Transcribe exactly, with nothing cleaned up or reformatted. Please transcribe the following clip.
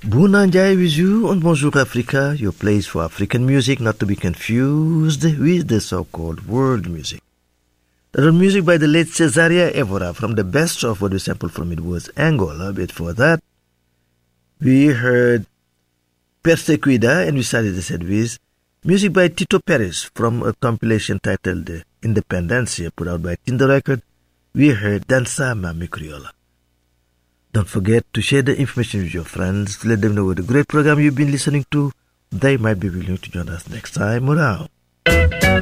Bunanjai with you on Bonjour Africa, your place for African music, not to be confused with the so-called world music. That was music by the late Cesaria Evora from the best of what we sampled from it was Angola. Before that, we heard Persecuida, and we started the set with music by Tito Perez from a compilation titled Independencia, put out by Tinder Record. We heard Dança Mami Criolla. Don't forget to share the information with your friends to let them know what a great program you've been listening to. They might be willing to join us next time around.